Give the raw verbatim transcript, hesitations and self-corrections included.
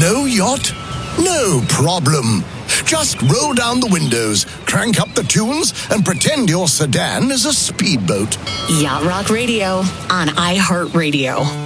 No yacht? No problem. Just roll down the windows, crank up the tunes, and pretend your sedan is a speedboat. Yacht Rock Radio on iHeartRadio.